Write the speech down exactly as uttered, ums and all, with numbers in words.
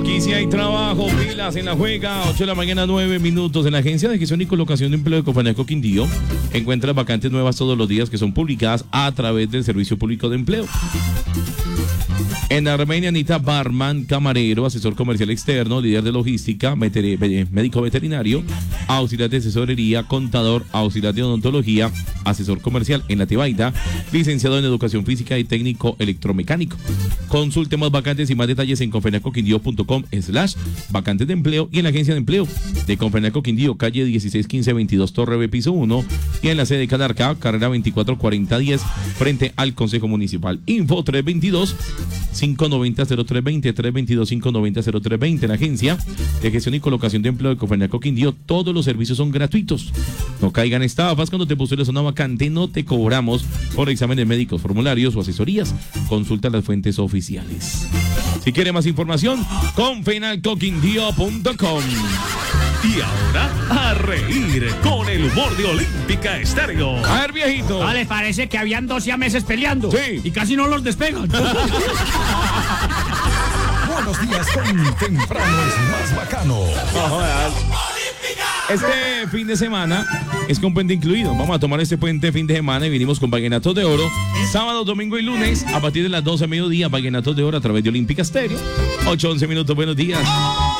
Aquí sí hay trabajo, pilas en la juega, ocho de la mañana, nueve minutos. En la Agencia de Gestión y Colocación de Empleo de Copaneco Quindío encuentras vacantes nuevas todos los días que son publicadas a través del Servicio Público de Empleo. En Armenia, Anita Barman, camarero, asesor comercial externo, líder de logística, médico veterinario, auxiliar de asesorería, contador, auxiliar de odontología, asesor comercial en la Tebaida, licenciado en educación física y técnico electromecánico. Consulte más vacantes y más detalles en confenaco quindío punto com slash vacantes de empleo y en la agencia de empleo de Confenaco Quindío, calle dieciséis quince veintidós, Torre B, piso uno, y en la sede de Calarcá, carrera veinticuatro cuarenta diez, frente al Consejo Municipal. Info tres dos dos, cinco nueve cero, cero tres dos cero, tres dos dos, cinco nueve cero, cero tres dos cero. En la agencia de gestión y colocación de empleo de Confenaco Quindío, todos los servicios son gratuitos. No caigan estafas. Cuando te postules a una vacante, no te cobramos por exámenes médicos, formularios o asesorías. Consulta las fuentes oficiales. Si quiere más información, confenaco quindío punto com. Y ahora, a reír con el humor de Olímpica Estéreo. A ver, viejito. Ah, ¿les parece que habían dos siameses peleando? Sí. Y casi no los despegan. Buenos días con temprano es más bacano. No jodas. Este fin de semana es con puente incluido. Vamos a tomar este puente fin de semana y vinimos con Vallenatos de Oro. Sábado, domingo y lunes a partir de las doce de mediodía. Vallenatos de Oro a través de Olímpica Estéreo. ocho once minutos, buenos días.